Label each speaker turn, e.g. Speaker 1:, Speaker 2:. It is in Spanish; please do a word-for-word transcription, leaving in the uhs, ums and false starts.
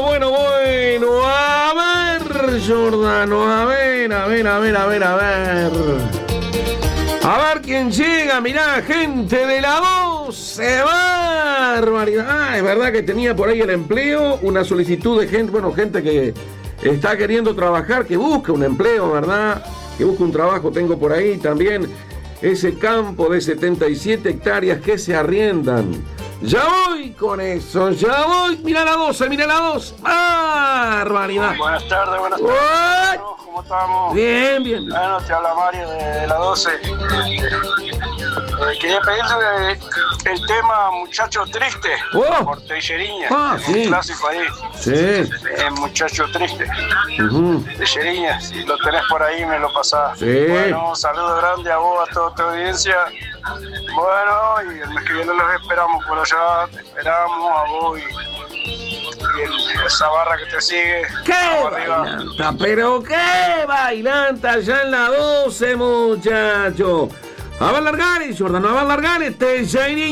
Speaker 1: bueno, bueno. A ver, Jordano, a ver, a ver, a ver, a ver, a ver. A ver quién llega, mirá, gente de la doce, barbaridad. Ah, es verdad que tenía por ahí el empleo, una solicitud de gente, bueno, gente que está queriendo trabajar, que busca un empleo, ¿verdad? Que busca un trabajo, tengo por ahí también ese campo de setenta y siete hectáreas que se arriendan. Ya voy con eso, ya voy. Mira la doce, mira la doce. ¡Barbaridad!
Speaker 2: Buenas tardes, buenas tardes. ¿Cómo estamos?
Speaker 1: Bien, bien.
Speaker 2: Bueno, te habla Mario de, de la doce. Eh, quería pedirle el tema Muchacho Triste,
Speaker 1: Oh.
Speaker 2: por Teixeirinha.
Speaker 1: Ah, sí.
Speaker 2: Un clásico ahí.
Speaker 1: Sí.
Speaker 2: Eh, Muchacho Triste.
Speaker 1: Uh-huh.
Speaker 2: Teixeirinha, si lo tenés por ahí me lo pasás.
Speaker 1: Sí.
Speaker 2: Bueno, un saludo grande a vos, a toda tu audiencia. Bueno, y el mes que viene los esperamos por allá, te esperamos a vos y, y el, esa barra que te sigue.
Speaker 1: ¡Qué
Speaker 2: Vamos arriba.
Speaker 1: bailanta! ¡Pero qué bailanta! Ya en la doce, muchacho. A ver, largar, Jordano, a ver, largar, este Teixeirinha.